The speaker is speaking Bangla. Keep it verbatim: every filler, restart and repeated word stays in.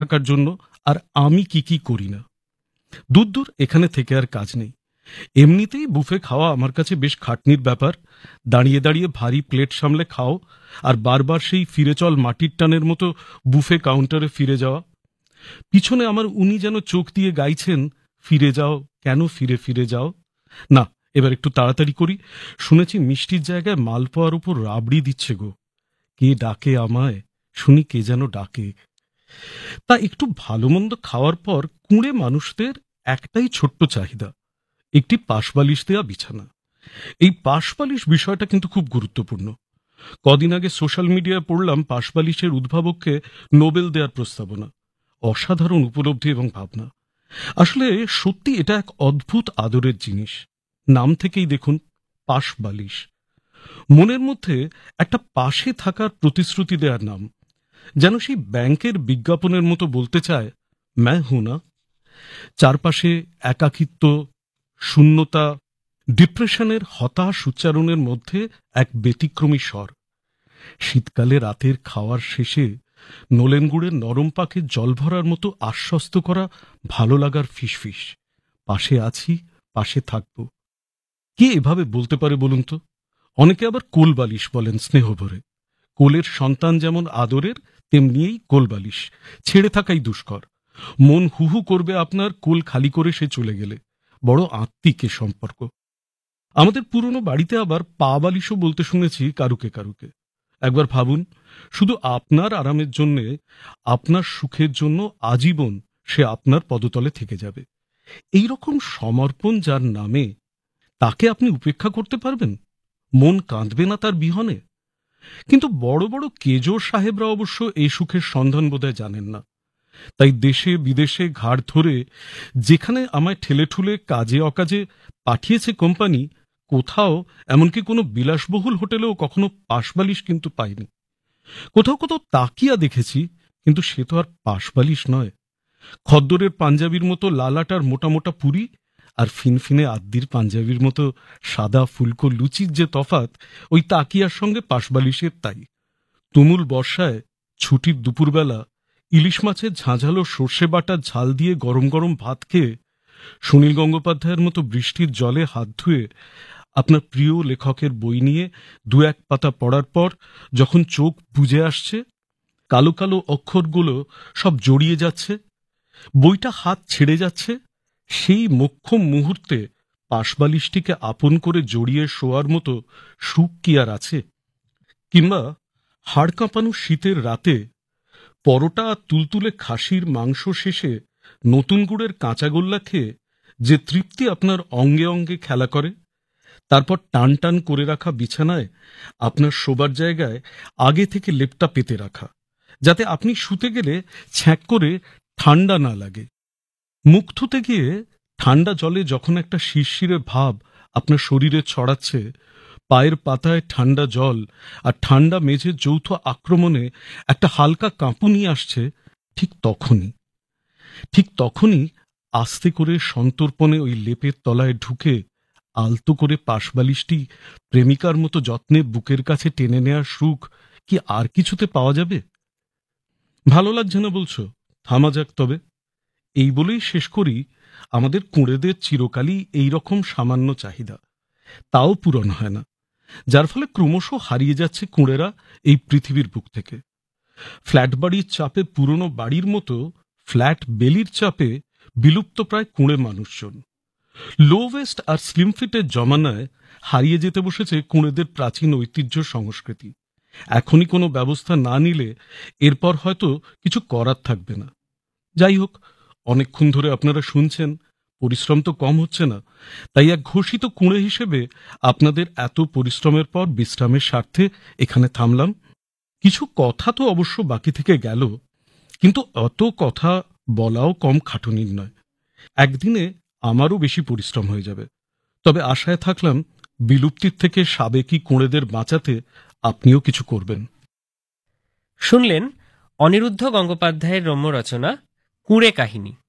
থাকার জন্য আর আমি কি কি করি না। দূর দূর, এখানে থেকে আর কাজ নেই। এমনিতেই বুফে খাওয়া আমার কাছে বেশ খাটনির ব্যাপার। দাঁড়িয়ে দাঁড়িয়ে ভারী প্লেট সামলে খাও আর বারবার সেই ফিরে চল মাটির টানের মতো বুফে কাউন্টারে ফিরে যাওয়া। পিছনে আমার উনি যেন চোখ দিয়ে গাইছেন, ফিরে যাও, কেন ফিরে ফিরে যাও। না, এবার একটু তাড়াতাড়ি করি। শুনেছি মিষ্টির জায়গায় মালপোয়ার উপর রাবড়ি দিচ্ছে গো। কে ডাকে আমায়, শুনি কে যেন ডাকে। তা একটু ভালো মন্দ খাওয়ার পর কুঁড়ে মানুষদের একটাই ছোট্ট চাহিদা, একটি পাশবালিশ দেয়া বিছানা। এই পাশবালিশ বিষয়টা কিন্তু খুব গুরুত্বপূর্ণ। কদিন আগে সোশ্যাল মিডিয়ায় পড়লাম পাশবালিশের উদ্ভাবককে নোবেল দেওয়ার প্রস্তাবনা। অসাধারণ উপলব্ধি এবং ভাবনা। আসলে সত্যি এটা এক অদ্ভুত আদরের জিনিস। নাম থেকেই দেখুন, পাশবালিশ। মনের মধ্যে একটা পাশে থাকার প্রতিশ্রুতি দেওয়ার নাম, যেন সেই ব্যাংকের বিজ্ঞাপনের মতো বলতে চায়, ম্যায় হুঁ না। চারপাশে একাকিত্ব, শূন্যতা, ডিপ্রেশনের হতাশ উচ্চারণের মধ্যে এক ব্যতিক্রমী স্বর। শীতকালে রাতের খাওয়ার শেষে নলেন গুড়ের নরম পাকে জল ভরার মতো আশ্বস্ত করা ভালো লাগার ফিসফিস। পাশে আছি, পাশে থাকব। কে এভাবে বলতে পারে বলুন তো? অনেকে আবার কোলবালিশ বলেন স্নেহ ভরে। কোলের সন্তান যেমন আদরের, তেমনিই কোলবালিশ। ছেড়ে থাকাই দুষ্কর। মন হুহু করবে আপনার কোল খালি করে সে চলে গেলে। বড় আত্মিক এ সম্পর্ক। আমাদের পুরনো বাড়িতে আবার পা বালিশও বলতে শুনেছি কারুকে কারুকে। একবার ভাবুন, শুধু আপনার আরামের জন্যে, আপনার সুখের জন্য আজীবন সে আপনার পদতলে থেকে যাবে। এই রকম সমর্পণ যার নামে, তাকে আপনি উপেক্ষা করতে পারবেন? মন কাঁদবে না তার বিহনে? কিন্তু বড় বড় কেজো সাহেবরা অবশ্য এই সুখের সন্ধান বোধহয় জানেন না। তাই দেশে বিদেশে ঘাড় ধরে যেখানে আমায় ঠেলে ঠুলে কাজে অকাজে পাঠিয়েছে কোম্পানি, কোথাও, এমনকি কোনো বিলাসবহুল হোটেলেও কখনো পাশবালিশ কিন্তু পাইনি। কোথাও কোথাও তাকিয়া দেখেছি, কিন্তু সে তো আর পাশবালিশ নয়। খদ্দরের পাঞ্জাবির মতো লালাটার মোটা মোটা পুরি আর ফিনফিনে আদ্দির পাঞ্জাবির মতো সাদা ফুলকো লুচির যে তফাৎ, ওই তাকিয়ার সঙ্গে পাশবালিশের তাই। তুমুল বর্ষায় ছুটির দুপুরবেলা ইলিশ মাছের ঝাঁঝালো সর্ষে বাটার ঝাল দিয়ে গরম গরম ভাত খেয়ে, সুনীল গঙ্গোপাধ্যায়ের মতো বৃষ্টির জলে হাত ধুয়ে আপনার প্রিয় লেখকের বই নিয়ে দু এক পাতা পড়ার পর যখন চোখ বুজে আসছে, কালো কালো অক্ষরগুলো সব জড়িয়ে যাচ্ছে, বইটা হাত ছেড়ে যাচ্ছে, সেই মোক্ষম মুহূর্তে পাশবালিশটিকে আপন করে জড়িয়ে শোয়ার মতো সুখ কি আর আছে? কিংবা হাড় কাঁপানো শীতের রাতে পরোটা আর তুলতুলে খাসির মাংস শেষে নতুন গুড়ের কাঁচাগোল্লা খেয়ে যে তৃপ্তি আপনার অঙ্গে অঙ্গে খেলা করে, তারপর টান টান করে রাখা বিছানায় আপনার শোবার জায়গায় আগে থেকে লেপটা পেতে রাখা, যাতে আপনি শুতে গেলে ছ্যাঁক করে ঠান্ডা না লাগে। মুখ ধুতে গিয়ে ঠান্ডা জলে যখন একটা শিরশিরে ভাব আপনার শরীরে ছড়াচ্ছে, পায়ের পাতায় ঠান্ডা জল আর ঠান্ডা মেঝের যৌথ আক্রমণে একটা হালকা কাঁপুনি আসছে, ঠিক তখনই ঠিক তখনই আস্তে করে সন্তর্পণে ওই লেপের তলায় ঢুকে আলতো করে পাশবালিশটি প্রেমিকার মতো যত্নে বুকের কাছে টেনে নেয়ার সুখ কি আর কিছুতে পাওয়া যাবে? ভালো লাগছে না বলছো? থামা যাক তবে। এই বলেই শেষ করি, আমাদের কুঁড়েদের চিরকালই এই রকম সামান্য চাহিদা, তাও পূরণ হয় না, যার ফলে ক্রমশ হারিয়ে যাচ্ছে কুঁড়েরা এই পৃথিবীর বুক থেকে। ফ্ল্যাট বাড়ির চাপে পুরনো বাড়ির মতো ফ্ল্যাট বেলির চাপে বিলুপ্ত প্রায় কুঁড়ে মানুষজন। লো ওয়েস্ট আর স্লিম ফিটের জমানায় হারিয়ে যেতে বসেছে কুঁড়েদের প্রাচীন ঐতিহ্য সংস্কৃতি। এখনই কোনো ব্যবস্থা না নিলে এরপর হয়তো কিছু করার থাকবে না। যাই হোক, অনেকক্ষণ ধরে আপনারা শুনছেন, পরিশ্রম তো কম হচ্ছে না, তাই এক ঘোষিত কুঁড়ে হিসেবে আপনাদের এত পরিশ্রমের পর বিশ্রামের স্বার্থে এখানে থামলাম। কিছু কথা তো অবশ্য বাকি থেকে গেল, কিন্তু অত কথা বলাও কম খাটুনির নয়। একদিনে আমারও বেশি পরিশ্রম হয়ে যাবে। তবে আশায় থাকলাম, বিলুপ্তির থেকে সাবেকি কুঁড়েদের বাঁচাতে আপনিও কিছু করবেন। শুনলেন অনিরুদ্ধ গঙ্গোপাধ্যায়ের রম্য রচনা কুঁড়ে কাহিনী।